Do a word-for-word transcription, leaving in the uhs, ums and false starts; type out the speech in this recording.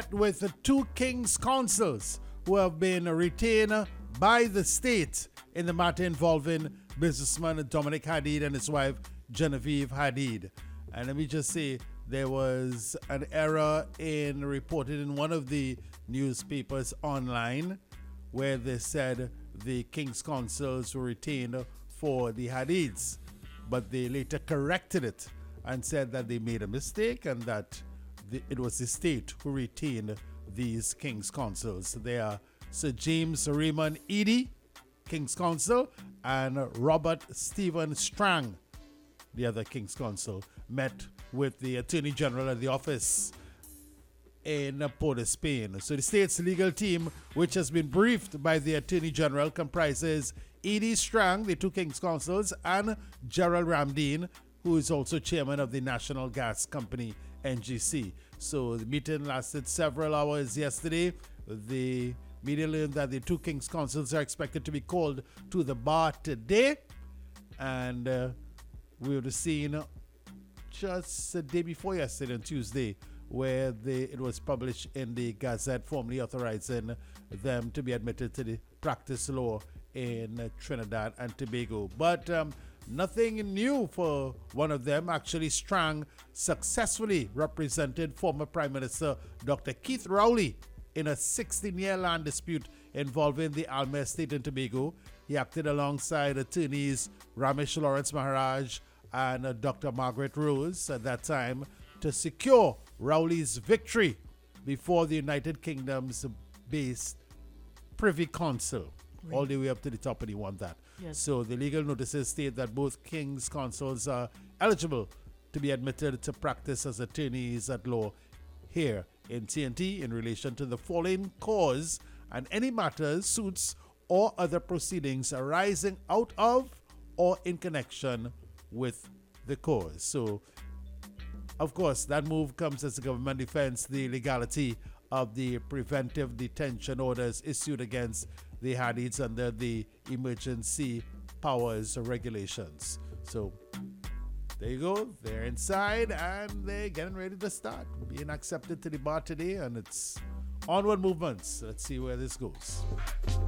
met with the two king's councils who have been retained by the state in the matter involving businessman Dominic Hadid and his wife Genevieve Hadid. And let me just say, there was an error in reported in one of the newspapers online where they said the king's councils were retained for the Hadids, but they later corrected it and said that they made a mistake and that the, it was the state who retained these king's councils. They are Sir James Raymond Eadie, King's Counsel, and Robert Stephen Strang, the other King's Counsel, met with the Attorney General at the office in Port of Spain. So the state's legal team, which has been briefed by the Attorney General, comprises Eadie Strang, the two King's Counsels, and Gerald Ramdeen, who is also chairman of the National Gas Company, N G C. So the meeting lasted several hours yesterday. The media learned that the two King's Counsels are expected to be called to the bar today. And uh, we would have seen just the day before yesterday, on Tuesday, where they, it was published in the Gazette, formally authorizing them to be admitted to the practice law in uh, Trinidad and Tobago. But um, nothing new for one of them. Actually, Strang successfully represented former Prime Minister Doctor Keith Rowley in a sixteen-year land dispute involving the Alma Estate in Tobago. He acted alongside attorneys Ramesh Lawrence Maharaj and uh, Doctor Margaret Rose at that time to secure Rowley's victory before the United Kingdom's based Privy Council, right, all the way up to the top, and he won that. Yes. So the legal notices state that both King's Counsels are eligible to be admitted to practice as attorneys at law here in T N T in relation to the following cause and any matters, suits, or other proceedings arising out of or in connection with the cause. So, of course, that move comes as the government defends the legality of the preventive detention orders issued against the Hadids under the emergency powers regulations. So, there you go. They're inside and they're getting ready to start being accepted to the bar today, and it's onward movements. Let's see where this goes.